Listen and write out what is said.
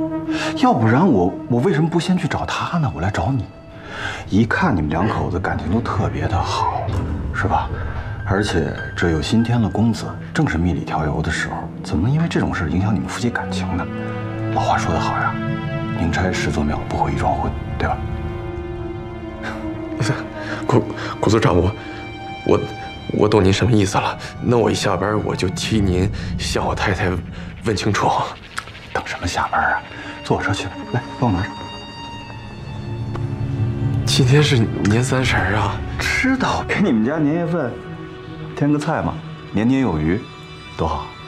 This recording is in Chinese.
要不然我为什么不先去找他呢？我来找你，一看你们两口子感情都特别的好，是吧？而且这又新添了公子，正是蜜里调油的时候，怎么能因为这种事影响你们夫妻感情呢？老话说得好呀，宁拆十座庙，不毁一桩婚，对吧？ 顾组长，我懂您什么意思了。那我一下班我就替您向我太太问清楚。 等什么下班啊？坐我车去，来，帮我拿着。 今天是年30啊！ 知道，给你们家年夜饭添个菜嘛，年年有余，多好。